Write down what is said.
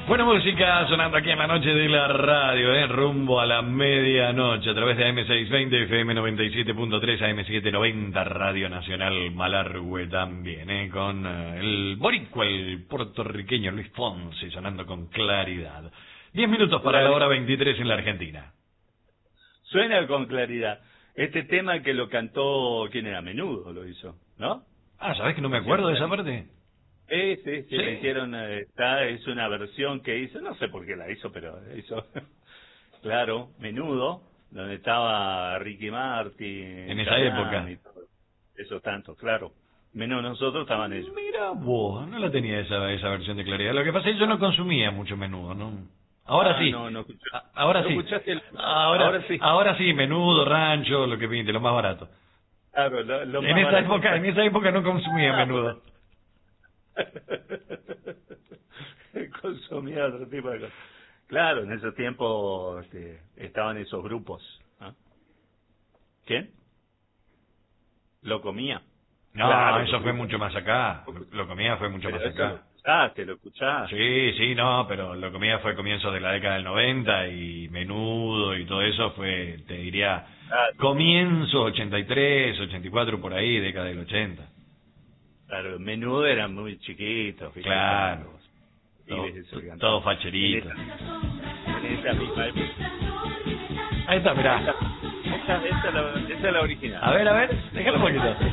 Buena música sonando aquí en la noche de la radio, rumbo a la medianoche, a través de AM620, FM 97.3, AM790, Radio Nacional Malargüe también, con el boricua, el puertorriqueño Luis Fonsi sonando con claridad. 10 minutos para la hora 23 en la Argentina. Suena con claridad. Este tema que lo cantó, ¿quién era? Menudo lo hizo, ¿no? Ah, ¿sabés que no me acuerdo de esa parte? Sí, le hicieron, es una versión que hizo, no sé por qué la hizo, pero hizo, claro, Menudo, donde estaba Ricky Martin. En esa época. Esos tantos, claro. Menos nosotros estaban ellos. Mira vos, no la tenía esa versión de claridad. Lo que pasa es que yo no consumía mucho Menudo, ¿no? Ahora sí. No ahora sí. Sí. Ahora sí, Menudo, Rancho, lo que pinte, lo más barato. Claro, lo más en esa barato. época, en esa época no consumía Menudo. Consumía otro tipo de cosas. Claro, en esos tiempos estaban esos grupos. ¿Ah? ¿Quién? Lo comía. No, claro, eso fue mucho más acá. Lo comía fue mucho más acá. Lo escuchaste. Sí, no, pero lo comía fue comienzos de la década del 90 y Menudo y todo eso fue, te diría, comienzo 83, 84, por ahí, década del 80. Claro, Menudo era muy chiquito. Claro. Todo facherito. En esa misma época. Ahí está, mirá. Esa es la original. A ver, déjalo un poquito.